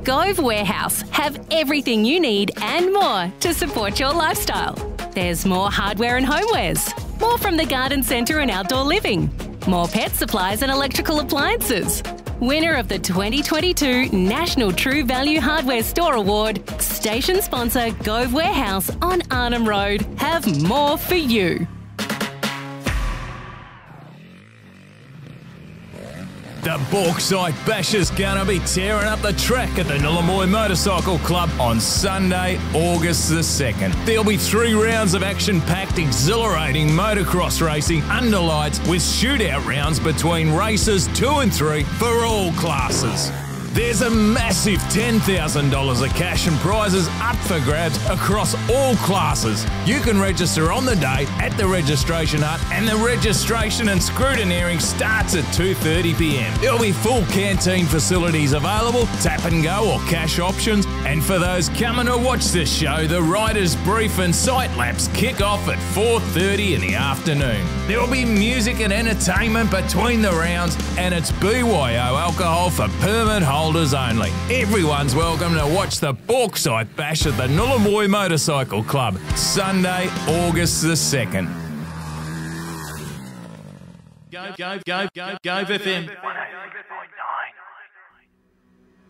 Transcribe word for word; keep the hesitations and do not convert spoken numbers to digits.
Gove Warehouse have everything you need and more to support your lifestyle. There's more hardware and homewares, more from the garden centre and outdoor living, more pet supplies and electrical appliances. Winner of the twenty twenty-two National True Value Hardware Store Award, station sponsor Gove Warehouse on Arnhem Road have more for you. The Bauxite Basher's gonna be tearing up the track at the Nullamoy Motorcycle Club on Sunday, August the second. There'll be three rounds of action-packed, exhilarating motocross racing under lights with shootout rounds between races two and three for all classes. There's a massive ten thousand dollars of cash and prizes up for grabs across all classes. You can register on the day at the registration hut, and the registration and scrutineering starts at two thirty p m. There'll be full canteen facilities available, tap and go or cash options, and for those coming to watch the show, the riders brief and sight laps kick off at four thirty in the afternoon. There'll be music and entertainment between the rounds, and it's B Y O alcohol for permit holders only. Everyone's welcome to watch the Bauxite Bash at the Nullamoy Motorcycle Club, Sunday, August the second. Go, go, go, go, go, F M.